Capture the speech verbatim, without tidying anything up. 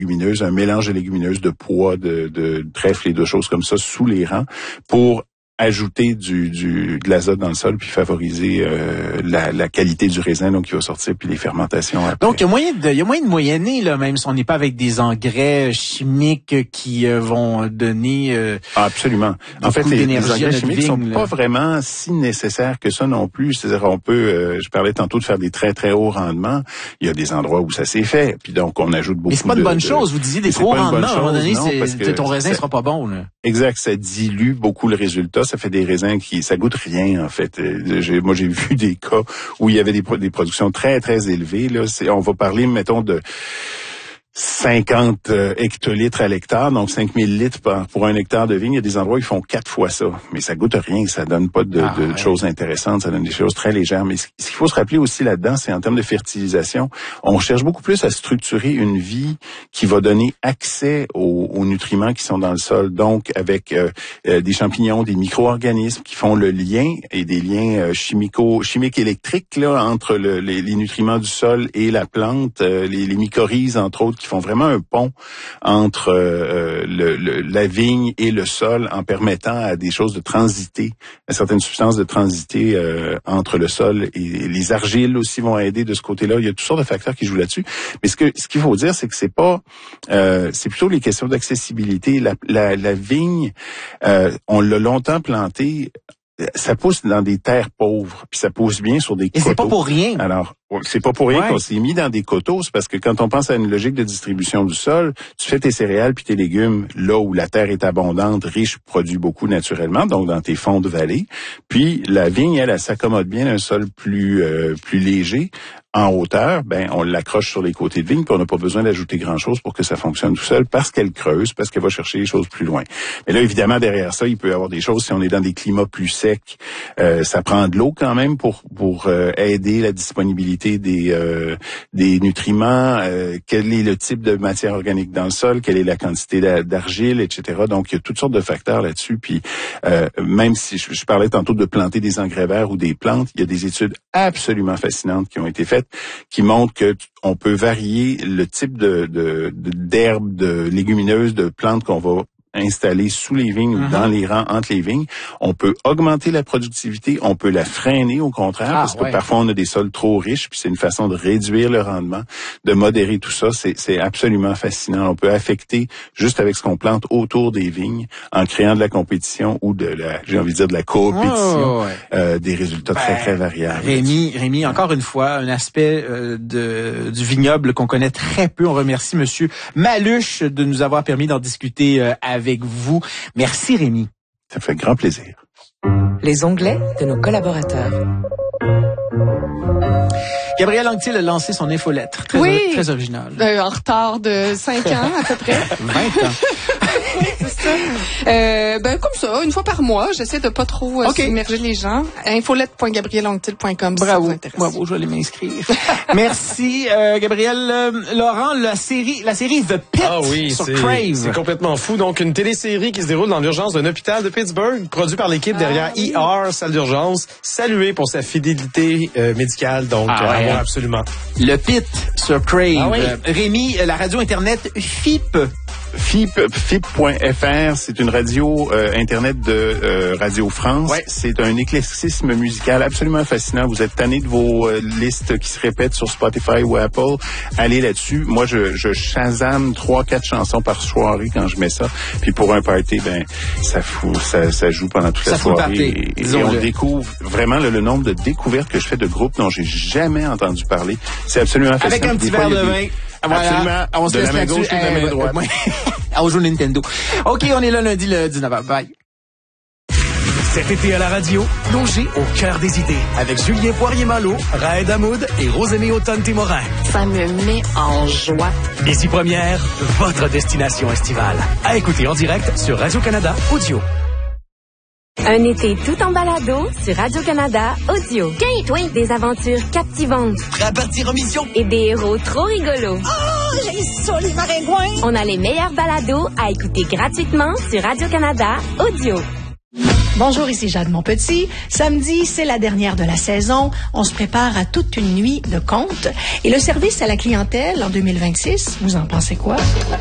légumineuses, un mélange de légumineuses, de pois, de, de trèfle et de choses comme ça sous les rangs pour ajouter du, du de l'azote dans le sol puis favoriser euh, la, la qualité du raisin donc qui va sortir puis les fermentations après. Donc il y a moyen de il y a moyen de moyenner là, même si on n'est pas avec des engrais chimiques qui euh, vont donner euh, ah, absolument. En fait les, les engrais chimiques vigne, sont là. Pas vraiment si nécessaires que ça non plus, c'est-à-dire on peut euh, je parlais tantôt de faire des très très hauts rendements, il y a des endroits où ça s'est fait puis donc on ajoute beaucoup de... Mais c'est pas une bonne de, chose, vous disiez des trop hauts rendements à un moment donné, non, c'est ton raisin ça, sera pas bon là. Exact, ça dilue beaucoup le résultat. Ça fait des raisins qui, ça goûte rien en fait. J'ai, moi, j'ai vu des cas où il y avait des, des productions très très élevées. Là, c'est, on va parler, mettons, de cinquante euh, hectolitres à l'hectare, donc cinq mille litres par, pour un hectare de vigne. Il y a des endroits où ils font quatre fois ça, mais ça goûte rien, ça donne pas de, ah, de ouais. choses intéressantes, ça donne des choses très légères. Mais ce qu'il faut se rappeler aussi là-dedans, c'est en termes de fertilisation, on cherche beaucoup plus à structurer une vie qui va donner accès aux, aux nutriments qui sont dans le sol, donc avec euh, euh, des champignons, des micro-organismes qui font le lien et des liens euh, chimico, chimiques électriques là entre le, les, les nutriments du sol et la plante, euh, les, les mycorhizes entre autres, qui font vraiment un pont entre euh, le, le, la vigne et le sol en permettant à des choses de transiter, à certaines substances de transiter euh, entre le sol et les argiles aussi vont aider de ce côté-là. Il y a toutes sortes de facteurs qui jouent là-dessus. Mais ce que ce qu'il faut dire, c'est que c'est pas, euh, c'est plutôt les questions d'accessibilité. La, la, la vigne, euh, on l'a longtemps plantée. Ça pousse dans des terres pauvres, puis ça pousse bien sur des coteaux. Et c'est pas pour rien. Alors, c'est pas pour rien ouais. qu'on s'est mis dans des coteaux, c'est parce que quand on pense à une logique de distribution du sol, tu fais tes céréales puis tes légumes là où la terre est abondante, riche, produit beaucoup naturellement, donc dans tes fonds de vallée. Puis la vigne, elle, elle s'accommode bien d'un sol plus euh, plus léger. En hauteur, ben on l'accroche sur les côtés de vigne, puis on n'a pas besoin d'ajouter grand-chose pour que ça fonctionne tout seul, parce qu'elle creuse, parce qu'elle va chercher les choses plus loin. Mais là, évidemment, derrière ça, il peut y avoir des choses, si on est dans des climats plus secs, euh, ça prend de l'eau quand même pour pour euh, aider la disponibilité des euh, des nutriments, euh, quel est le type de matière organique dans le sol, quelle est la quantité d'argile, et cetera. Donc, il y a toutes sortes de facteurs là-dessus, puis euh, même si je, je parlais tantôt de planter des engrais verts ou des plantes, il y a des études absolument fascinantes qui ont été faites qui montre que on peut varier le type de, de, de d'herbes, de légumineuses, de plantes qu'on va installées sous les vignes ou uh-huh. dans les rangs entre les vignes. On peut augmenter la productivité, on peut la freiner au contraire, ah, parce que ouais. parfois on a des sols trop riches, puis c'est une façon de réduire le rendement, de modérer tout ça. C'est, c'est absolument fascinant. On peut affecter juste avec ce qu'on plante autour des vignes, en créant de la compétition ou de la, j'ai envie de dire de la coopétition, oh, ouais. euh, des résultats ben, très très variables. Rémi, Rémi, encore une fois, un aspect euh, de du vignoble qu'on connaît très peu. On remercie Monsieur Maluche de nous avoir permis d'en discuter euh, avec avec vous. Merci Rémi. Ça fait grand plaisir. Les onglets de nos collaborateurs. Gabrielle Anctil a lancé son infolettre. Très, oui. très original. Euh, en retard de cinq ans à peu près. vingt ans. Oui, c'est ça. Euh, ben comme ça, une fois par mois, j'essaie de pas trop euh, okay. submerger les gens. infolette point gabrielle anctil point com si bravo, ça vous intéresse. Bravo, je vais aller m'inscrire. Merci, euh, Gabrielle. Euh, Laurent, la série, la série The Pit ah oui, sur c'est, Crave. C'est complètement fou. Donc, une télésérie qui se déroule dans l'urgence d'un hôpital de Pittsburgh, produit par l'équipe derrière ah, oui. E R, salle d'urgence, saluée pour sa fidélité euh, médicale. Donc, ah, à ouais. voir absolument. Le Pit sur Crave. Ah, oui. euh, Rémi, la radio internet F I P. F I P, F I P point F R, c'est une radio euh, internet de euh, Radio France. Ouais. C'est un éclectisme musical absolument fascinant. Vous êtes tanné de vos euh, listes qui se répètent sur Spotify ou Apple. Allez là-dessus. Moi, je, je shazam trois, quatre chansons par soirée quand je mets ça. Puis pour un party, ben ça fout, ça, ça joue pendant toute ça la soirée. Et, et, et on découvre vraiment le, le nombre de découvertes que je fais de groupes dont j'ai jamais entendu parler. C'est absolument fascinant. Avec un petit verre de vin. Voilà. Absolument. On se de laisse la main gauche et de la main droite. On joue Nintendo. OK, on est là lundi le dix-neuf heures. Bye. Cet été à la radio, plongez au cœur des idées avec Julien Poirier-Malo, Raed Hamoud et Rosémie Automne-Témorin. Ça me met en joie. Ici Première, votre destination estivale. À écouter en direct sur Radio-Canada Audio. Un été tout en balado sur Radio-Canada Audio. Quinte, oui. Des aventures captivantes. Prêt à partir en mission? Et des héros trop rigolos. Oh, j'ai ça, les maringouins! On a les meilleurs balados à écouter gratuitement sur Radio-Canada Audio. Bonjour, ici Jade Monpetit. Samedi, c'est la dernière de la saison. On se prépare à toute une nuit de comptes. Et le service à la clientèle en deux mille vingt-six, vous en pensez quoi?